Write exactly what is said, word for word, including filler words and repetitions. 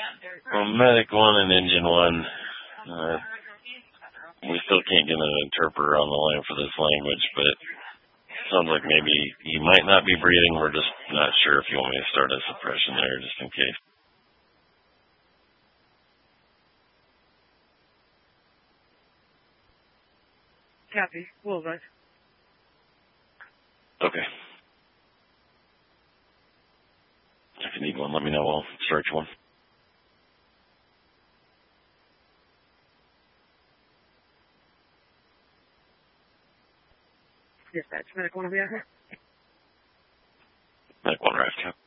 Well, Medic one and Engine one, uh, we still can't get an interpreter on the line for this language, but it sounds like maybe he might not be breathing. We're just not sure if you want me to start a suppression there, just in case. Copy. Bullseye. Okay. If you need one, let me know. I'll start you one. Dispatch. Medic one will be out here. Medic one arrived, yeah.